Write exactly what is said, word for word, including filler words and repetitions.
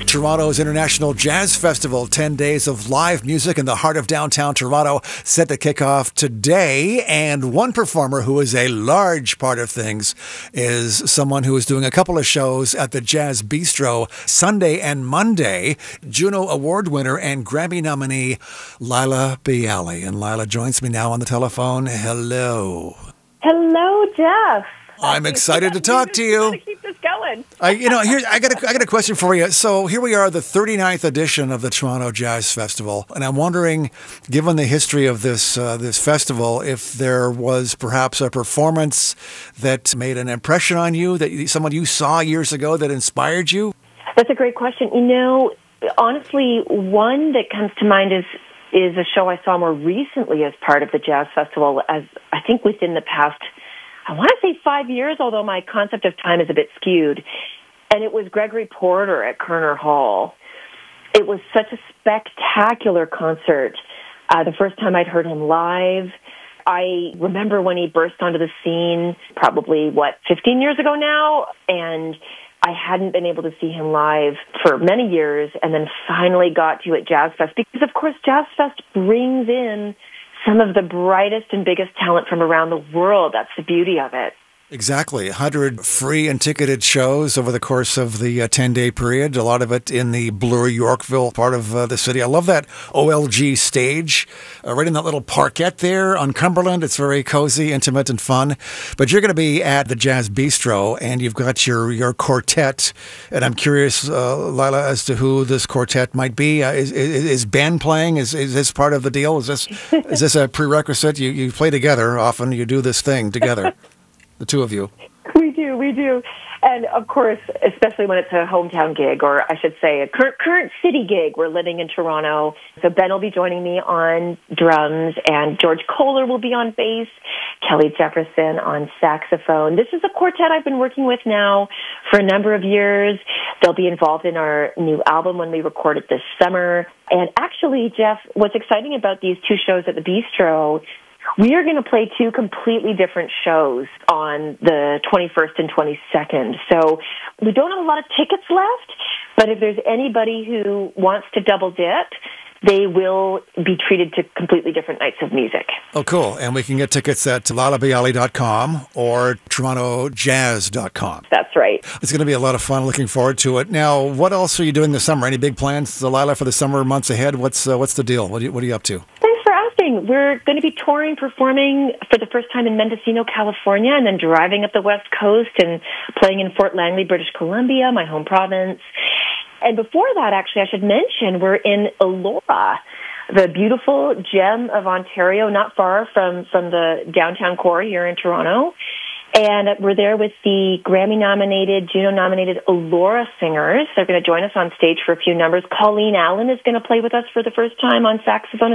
Toronto's International Jazz Festival. ten days of live music in the heart of downtown Toronto, set to kick off today. And one performer who is a large part of things is someone who is doing a couple of shows at the Jazz Bistro Sunday and Monday. Juno Award winner and Grammy nominee Laila Biali. And Laila joins me now on the telephone. Hello. Hello, Jeff. I'm excited to talk to you. Keep this going. I, you know, here I got a, I got a question for you. So here we are, the thirty-ninth edition of the Toronto Jazz Festival, and I'm wondering, given the history of this uh, this festival, if there was perhaps a performance that made an impression on you, that you, someone you saw years ago that inspired you. That's a great question. You know, honestly, one that comes to mind is is a show I saw more recently as part of the Jazz Festival. As I think within the past, I want to say five years, although my concept of time is a bit skewed. And it was Gregory Porter at Koerner Hall. It was such a spectacular concert. Uh, the first time I'd heard him live, I remember when he burst onto the scene, probably, what, fifteen years ago now? And I hadn't been able to see him live for many years, and then finally got to at Jazz Fest. Because, of course, Jazz Fest brings in some of the brightest and biggest talent from around the world. That's the beauty of it. Exactly. one hundred free and ticketed shows over the course of the uh, ten-day period, a lot of it in the Bloor-Yorkville part of uh, the city. I love that O L G stage, uh, right in that little parkette there on Cumberland. It's very cozy, intimate, and fun. But you're going to be at the Jazz Bistro, and you've got your, your quartet. And I'm curious, uh, Laila, as to who this quartet might be. Uh, is, is, is Ben playing? Is, is this part of the deal? Is this is this a prerequisite? You, you play together often. You do this thing together. The two of you. We do, we do. And, of course, especially when it's a hometown gig, or I should say a current, current city gig. We're living in Toronto. So Ben will be joining me on drums, and George Kohler will be on bass, Kelly Jefferson on saxophone. This is a quartet I've been working with now for a number of years. They'll be involved in our new album when we record it this summer. And actually, Jeff, what's exciting about these two shows at the Bistro, we are going to play two completely different shows on the twenty-first and twenty-second. So we don't have a lot of tickets left, but if there's anybody who wants to double dip, they will be treated to completely different nights of music. Oh, cool. And we can get tickets at laila biali dot com or toronto jazz dot com. That's right. It's going to be a lot of fun. Looking forward to it. Now, what else are you doing this summer? Any big plans, Laila, for the summer months ahead? What's uh, what's the deal? What are, you, what are you up to? We're going to be touring, performing for the first time in Mendocino, California, and then driving up the West Coast and playing in Fort Langley, British Columbia, my home province. And before that, actually, I should mention, we're in Elora, the beautiful gem of Ontario, not far from, from the downtown core here in Toronto. And we're there with the Grammy-nominated, Juno-nominated Elora Singers. They're going to join us on stage for a few numbers. Colleen Allen is going to play with us for the first time on saxophone.